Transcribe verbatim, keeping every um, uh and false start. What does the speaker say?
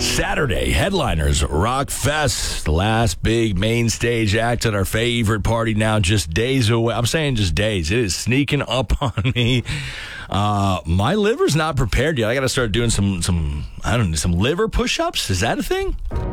Saturday, headliners, Rock Fest, the last big main stage act at our favorite party now, just days away. I'm saying just days. It is sneaking up on me. Uh, my liver's not prepared yet. I got to start doing some, some, I don't know, some liver push-ups. Is that a thing?